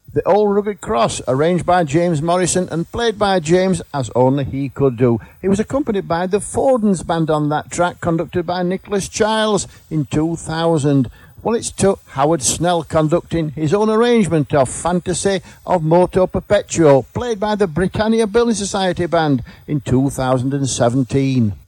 The Old Rugged Cross, arranged by James Morrison and played by James as only he could do. He was accompanied by the Fordens Band on that track, conducted by Nicholas Childs in 2000. Well, it's to Howard Snell conducting his own arrangement of Fantasy of Moto Perpetuo, played by the Britannia Building Society Band in 2017.